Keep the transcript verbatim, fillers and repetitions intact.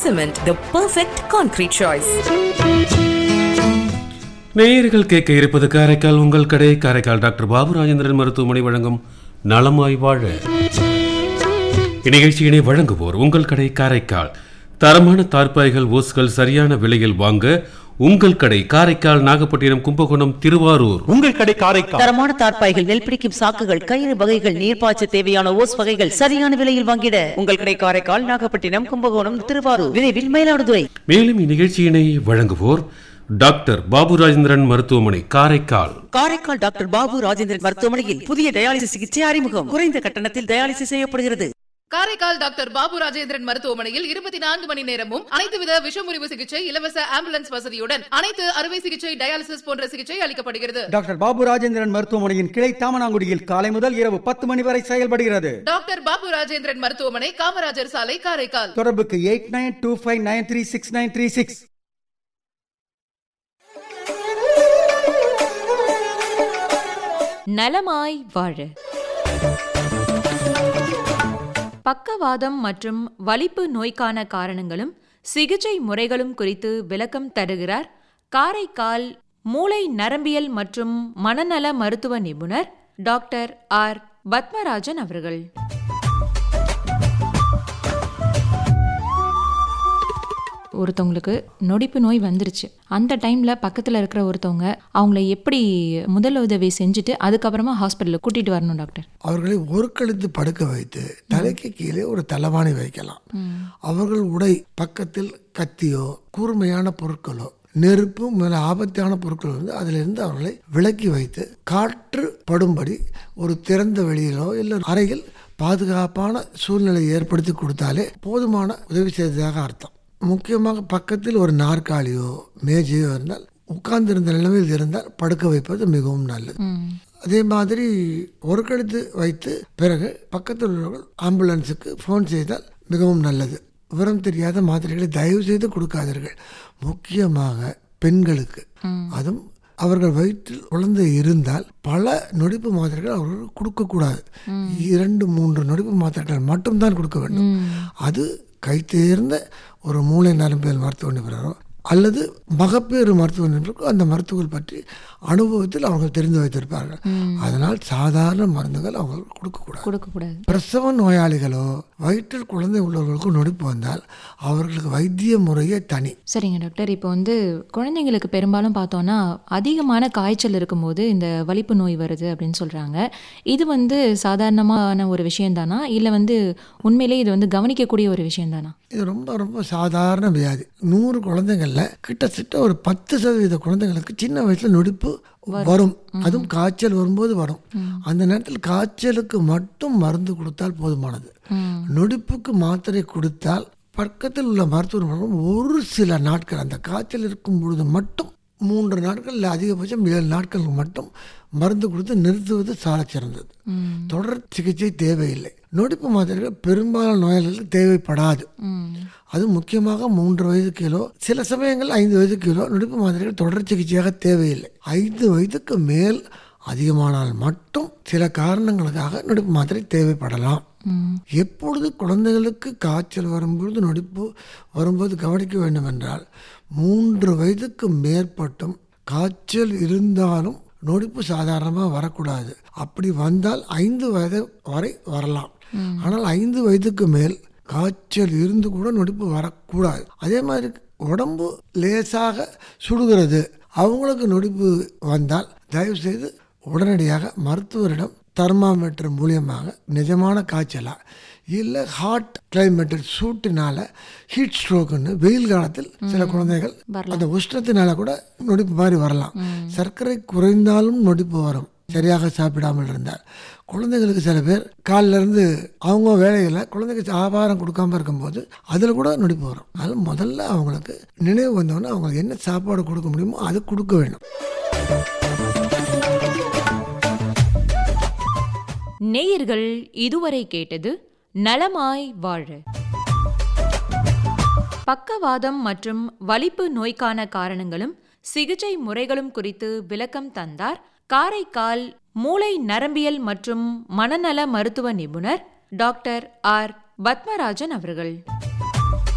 Cement, the perfect concrete choice. நேயர்கள் கேட்க இருப்பது காரைக்கால் உங்கள் கடை. காரைக்கால் டாக்டர் பாபு ராஜேந்திரன் மருத்துவமனை வழங்கும் நலமாய் வாழ. இந்நிகழ்ச்சியினை வழங்குவோர் உங்கள் கடை காரைக்கால். தரமான தார்பாய்கள் ஓஸ்கள் சரியான விலையில் வாங்க உங்கள் கடை காரைக்கால், நாகப்பட்டினம், கும்பகோணம், திருவாரூர். உங்கள் கடை காரைக்கால். தரமான தார்பாய்கள், நெல் பிடிக்கும் சாக்குகள், கயிறு வகைகள், நீர்ப்பாய்ச்ச தேவையான ஓஸ் வகைகள் சரியான விலையில் வாங்கிட உங்கள் கடை காரைக்கால், நாகப்பட்டினம், கும்பகோணம், திருவாரூர், விரைவில் மயிலாடுதுறை. மேலும் இந்நிகழ்ச்சியினை வழங்குவோர் டாக்டர் பாபு ராஜேந்திரன் மருத்துவமனை காரைக்கால். காரைக்கால் டாக்டர் பாபு ராஜேந்திரன் மருத்துவமனையில் புதிய டயாலிசிஸ் சிகிச்சை அறிமுகம். குறைந்த கட்டணத்தில் டயாலிசிஸ் செய்யப்படுகிறது. காரைக்கால் டாக்டர் பாபு ராஜேந்திரன் மருத்துவமனையில் இருபத்தி நான்கு மணி நேரமும் அனைத்து வித விஷமுறிவு சிகிச்சை, இலவச ஆம்புலன்ஸ் வசதியுடன் அனைத்து அறுவை சிகிச்சை, டயாலிசிஸ் போன்ற சிகிச்சை அளிக்கப்படுகிறது. டாக்டர் பாபு ராஜேந்திரன் மருத்துவமனையின் கிளை தாமனாங்குடியில் காலை முதல் இரவு பத்து மணி வரை செயல்படுகிறது. டாக்டர் பாபு ராஜேந்திரன் மருத்துவமனை, காமராஜர் சாலை, காரைக்கால். தொடர்புக்கு eight nine two five nine three six nine three six. நலமாய் வாழ. பக்கவாதம் மற்றும் வலிப்பு நோய்க்கான காரணங்களும் சிகிச்சை முறைகளும் குறித்து விளக்கம் தருகிறார் காரைக்கால் மூளை நரம்பியல் மற்றும் மனநல மருத்துவ நிபுணர் டாக்டர் ஆர் பத்மராஜன் அவர்கள். ஒருத்தவங்களுக்கு நொடிப்பு நோய் வந்துருச்சு. அந்த டைமில் பக்கத்தில் இருக்கிற ஒருத்தவங்க அவங்கள எப்படி முதல் உதவி செஞ்சுட்டு அதுக்கப்புறமா ஹாஸ்பிட்டலுக்கு கூட்டிகிட்டு வரணும் டாக்டர்? அவர்களை ஒரு கழுத்து படுக்க வைத்து தலைக்கு கீழே ஒரு தலவாணி வைக்கலாம். அவர்கள் உடை பக்கத்தில் கத்தியோ கூர்மையான பொருட்களோ நெருப்பு மேல ஆபத்தான பொருட்கள் வந்து அதிலிருந்து அவர்களை விலக்கி வைத்து காற்று படும்படி ஒரு திறந்த வெளியிலோ இல்லை அறையில் பாதுகாப்பான சூழ்நிலையை ஏற்படுத்தி கொடுத்தாலே போதுமான உதவி செய்ததாக அர்த்தம். முக்கியமாக பக்கத்தில் ஒரு நாற்காலியோ மேஜையோ இருந்தால் உட்கார்ந்திருந்த நிலைமையில் இருந்தால் படுக்க வைப்பது மிகவும் நல்லது. அதே மாதிரி ஒரு கழுத்து வைத்து பிறகு பக்கத்தில் உள்ளவர்கள் ஆம்புலன்ஸுக்கு ஃபோன் செய்தால் மிகவும் நல்லது. விவரம் தெரியாத மாத்திரைகளை தயவு செய்து கொடுக்காதீர்கள். முக்கியமாக பெண்களுக்கு, அதுவும் அவர்கள் வயிற்றில் குழந்தை இருந்தால் பல நொடிப்பு மாத்திரைகள் அவர்கள் கொடுக்கக்கூடாது. இரண்டு மூன்று நொடிப்பு மாத்திரைகள் மட்டும்தான் கொடுக்க வேண்டும். அது கை தேர்ந்த ஒரு மூளை நரம்பியல் மருத்துவ நிபுணரோ அல்லது மகப்பேறு மருத்துவ நிபுணருக்கோ அந்த மருத்துவர்கள் பற்றி அனுபவத்தில் அவர்கள் தெரிந்து வைத்திருப்பார்கள். அதனால் சாதாரண மருந்துகள் அவர்கள் கொடுக்கக்கூடாது கொடுக்கக்கூடாது பிரசவ நோயாளிகளோ வயிற்றில் குழந்தை உள்ளவர்களுக்கு நொடிப்பு வந்தால் அவர்களுக்கு வைத்திய முறையே தனி. சரிங்க டாக்டர். இப்போ வந்து குழந்தைங்களுக்கு பெரும்பாலும் பார்த்தோன்னா அதிகமான காய்ச்சல் இருக்கும்போது இந்த வலிப்பு நோய் வருது அப்படின்னு சொல்கிறாங்க. இது வந்து சாதாரணமான ஒரு விஷயம்தானா இல்லை வந்து உண்மையிலே இது வந்து கவனிக்கக்கூடிய ஒரு விஷயம்தானா? இது ரொம்ப ரொம்ப சாதாரண வியாதி. நூறு குழந்தைகள்ல கிட்டத்தட்ட ஒரு பத்து சதவீத குழந்தைங்களுக்கு சின்ன வயசுல நொடிப்பு வரும். அதுவும் காய்ச்சல் வரும்போது வரும். அந்த நேரத்தில் காய்ச்சலுக்கு மட்டும் மருந்து கொடுத்தால் போதுமானது. நொடிப்புக்கு மாத்திரை கொடுத்தால் பக்கத்தில் உள்ள மருத்துவர் ஒரு சில நாட்கள் அந்த காய்ச்சல் இருக்கும் பொழுது மட்டும் மூன்று நாட்கள் இல்லை அதிகபட்சம் ஏழு நாட்களுக்கு மட்டும் மருந்து கொடுத்து நிறுத்துவது சால சிறந்தது. தொடர் சிகிச்சை தேவையில்லை. நொடிப்பு மாத்திரைகள் பெரும்பாலான நோயாளிகளுக்கு தேவைப்படாது. அது முக்கியமாக மூன்று வயது கிலோ, சில சமயங்கள் ஐந்து வயது கிலோ நொடிப்பு மாத்திரைகள் தொடர் சிகிச்சையாக தேவையில்லை. ஐந்து வயதுக்கு மேல் அதிகமானால் மட்டும் சில காரணங்களுக்காக நொடிப்பு மாத்திரை தேவைப்படலாம். எப்பொழுது குழந்தைகளுக்கு காய்ச்சல் வரும்பொழுது நொடிப்பு வரும்போது கவனிக்க வேண்டும் என்றால் மூன்று வயதுக்கு மேற்பட்டும் காய்ச்சல் இருந்தாலும் நொடிப்பு சாதாரணமாக வரக்கூடாது. அப்படி வந்தால் ஐந்து வயது வரை வரலாம். ஆனால் ஐந்து வயதுக்கு மேல் காய்ச்சல் இருந்து கூட நொடிப்பு வரக்கூடாது. அதே மாதிரி உடம்பு லேசாக சுடுகிறது, அவங்களுக்கு நொடிப்பு வந்தால் தயவு செய்து உடனடியாக மருத்துவரிடம் தெர்மாமீட்டர் மூலியமாக நிஜமான காய்ச்சலா இல்லை ஹாட் கிளைமேட்டில் சூட்டினால ஹீட் ஸ்ட்ரோக்குன்னு வெயில் காலத்தில் சில குழந்தைகள் அந்த உஷ்ணத்தினால கூட நொடிப்பு மாதிரி வரலாம். சர்க்கரை குறைந்தாலும் நொடிப்பு வரும் சரியாக சாப்பிடாமல் இருந்தால். குழந்தைகளுக்கு சில பேர் காலில இருந்து அவங்க வேலையில் குழந்தைக்கு ஆகாரம் கொடுக்காம இருக்கும்போது அதில் கூட நொடிப்பு வரும். அது முதல்ல அவங்களுக்கு நினைவு வந்தோன்னா அவங்களுக்கு என்ன சாப்பாடு கொடுக்க முடியுமோ அது கொடுக்க வேண்டும். நேயர்கள் இதுவரை கேட்டது நலமாய் வாழ. பக்கவாதம் மற்றும் வலிப்பு நோய்க்கான காரணங்களும் சிகிச்சை முறைகளும் குறித்து விளக்கம் தந்தார் காரைக்கால் மூளை நரம்பியல் மற்றும் மனநல மருத்துவ நிபுணர் டாக்டர் ஆர் பத்மராஜன் அவர்கள்.